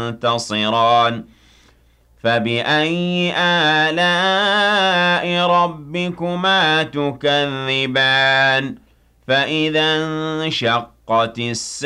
ينتصران فبأي آلاء ربكما تكذبان فإذا انشقت السماء